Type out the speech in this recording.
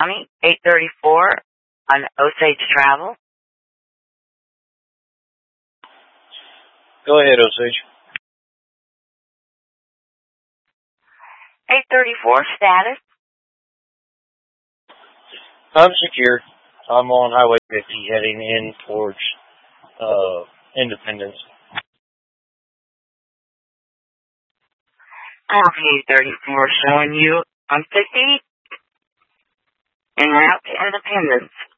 County, 834 on Osage Travel. Go ahead, Osage. 834 status. I'm secured. I'm on Highway 50 heading in towards Independence. Okay, 34 showing you on 50 en route to Independence.